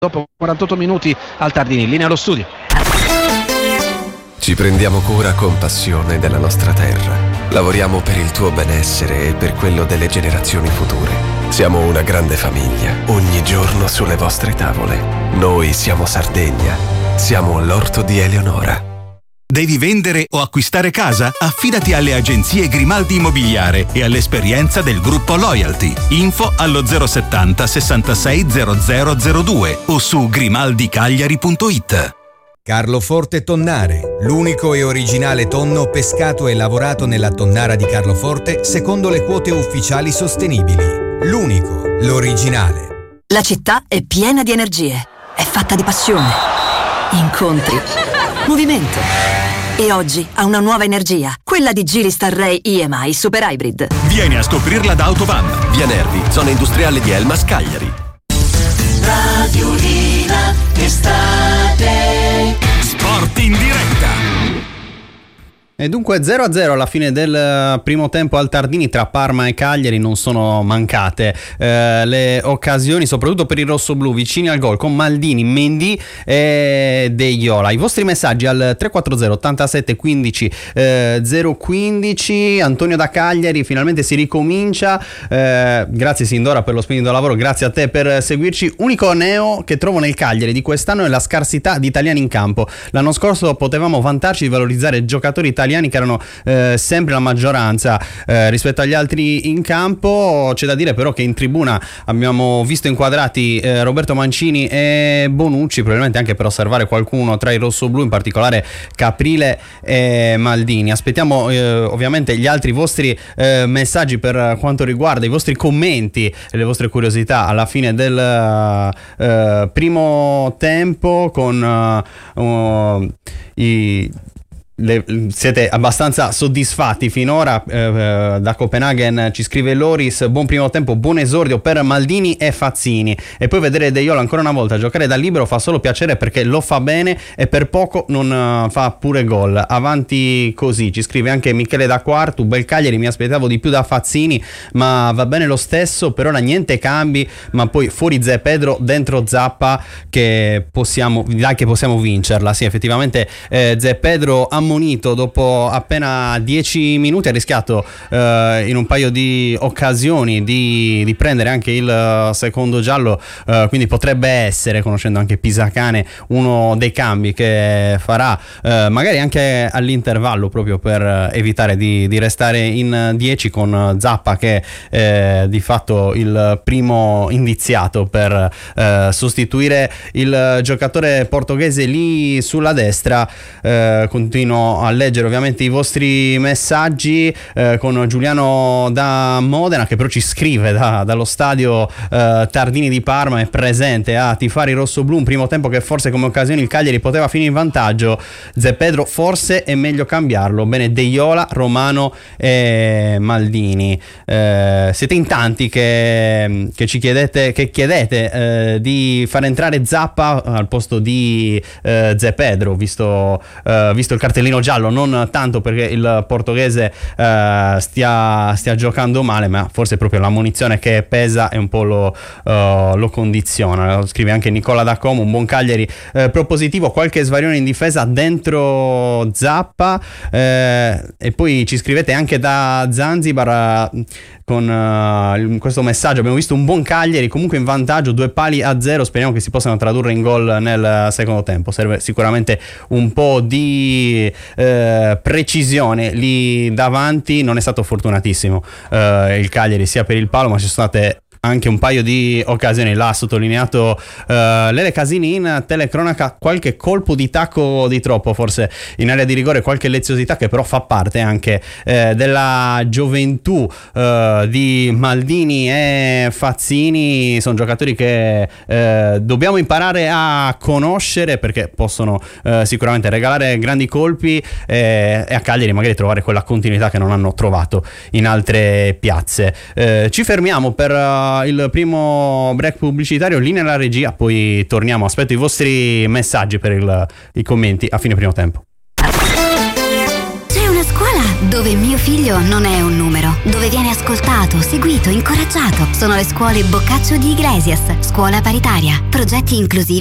dopo 48 minuti al Tardini, linea allo studio. Ci prendiamo cura con passione della nostra terra. Lavoriamo per il tuo benessere e per quello delle generazioni future. Siamo una grande famiglia, ogni giorno sulle vostre tavole. Noi siamo Sardegna, siamo l'orto di Eleonora. Devi vendere o acquistare casa? Affidati alle agenzie Grimaldi Immobiliare e all'esperienza del gruppo Loyalty. Info allo 070 66 0002 o su grimaldicagliari.it. Carloforte Tonnare, l'unico e originale tonno pescato e lavorato nella tonnara di Carloforte secondo le quote ufficiali sostenibili. L'unico, l'originale. La città è piena di energie, è fatta di passione, incontri, movimento. E oggi ha una nuova energia, quella di Giristar Ray EMI Super Hybrid. Vieni a scoprirla da Autovan. Via Nervi, zona industriale di Elmas, Cagliari. Radiolina estate. Sport in diretta. E dunque 0-0 alla fine del primo tempo al Tardini tra Parma e Cagliari. Non sono mancate le occasioni, soprattutto per il rossoblù, vicini al gol con Maldini, Mendy e De Iola. I vostri messaggi al 340 87 15 015. Antonio da Cagliari: finalmente si ricomincia, grazie Sindora per lo splendido lavoro, grazie a te per seguirci. Unico neo che trovo nel Cagliari di quest'anno è la scarsità di italiani in campo. L'anno scorso potevamo vantarci di valorizzare giocatori italiani che erano sempre la maggioranza rispetto agli altri in campo. C'è da dire però che in tribuna abbiamo visto inquadrati Roberto Mancini e Bonucci, probabilmente anche per osservare qualcuno tra i rossoblù, in particolare Caprile e Maldini. Aspettiamo ovviamente gli altri vostri messaggi per quanto riguarda i vostri commenti e le vostre curiosità alla fine del primo tempo con siete abbastanza soddisfatti finora. Da Copenaghen ci scrive Loris: buon primo tempo, buon esordio per Maldini e Fazzini. E poi vedere De Iola ancora una volta giocare da libero fa solo piacere, perché lo fa bene e per poco non fa pure gol. Avanti così, ci scrive anche Michele da Quartu: bel Cagliari, mi aspettavo di più da Fazzini, ma va bene lo stesso. Per ora niente cambi, ma poi fuori Zé Pedro, dentro Zappa, che possiamo vincerla. Sì, effettivamente Zé Pedro ammonito dopo appena 10 minuti ha rischiato in un paio di occasioni di prendere anche il secondo giallo, quindi potrebbe essere, conoscendo anche Pisacane, uno dei cambi che farà magari anche all'intervallo, proprio per evitare di restare in 10 con Zappa che è di fatto il primo indiziato per sostituire il giocatore portoghese lì sulla destra. Continuo a leggere ovviamente i vostri messaggi con Giuliano da Modena, che però ci scrive dallo stadio Tardini di Parma, è presente a tifare i rossoblù. Un primo tempo che forse come occasioni il Cagliari poteva finire in vantaggio. Zé Pedro forse è meglio cambiarlo. Bene De Iola, Romano e Maldini. Siete in tanti che ci chiedete di far entrare Zappa al posto di Zé Pedro, visto il cartellino giallo, non tanto perché il portoghese stia giocando male, ma forse proprio la munizione che pesa e un po' lo condiziona. Lo scrive anche Nicola da Como: un buon Cagliari propositivo, qualche svarione in difesa dentro Zappa. E poi ci scrivete anche da Zanzibar con questo messaggio: abbiamo visto un buon Cagliari, comunque in vantaggio, 2-0, speriamo che si possano tradurre in gol nel secondo tempo. Serve sicuramente un po' di precisione lì davanti. Non è stato fortunatissimo il Cagliari sia per il palo, ma ci sono state anche un paio di occasioni. L'ha sottolineato Lele Casini in telecronaca: qualche colpo di tacco di troppo forse in area di rigore, qualche leziosità che però fa parte anche della gioventù di Maldini e Fazzini. Sono giocatori che dobbiamo imparare a conoscere, perché possono sicuramente regalare grandi colpi e a Cagliari magari trovare quella continuità che non hanno trovato in altre piazze. Ci fermiamo per il primo break pubblicitario, linea alla regia, poi torniamo. Aspetto i vostri messaggi per i commenti a fine primo tempo. C'è una scuola dove mio figlio non è un numero, dove viene ascoltato, seguito, incoraggiato. Sono le scuole Boccaccio di Iglesias, scuola paritaria, progetti inclusivi